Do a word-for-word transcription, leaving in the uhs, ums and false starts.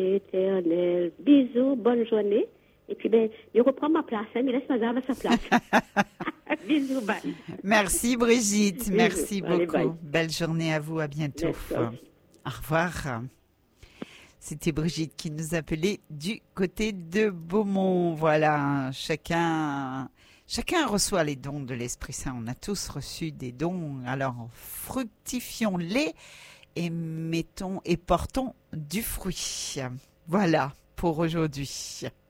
Éternel, bisous, bonne journée. Et puis, ben, je reprends ma place, hein, mais laisse madame à sa place. Bisous, bye. Merci Brigitte, Bisous. merci Allez, beaucoup. bye. Belle journée à vous, à bientôt. Merci. Au revoir. C'était Brigitte qui nous appelait du côté de Beaumont. Voilà, chacun, chacun reçoit les dons de l'Esprit Saint. On a tous reçu des dons. Alors, fructifions-les et mettons et portons du fruit. Voilà pour aujourd'hui.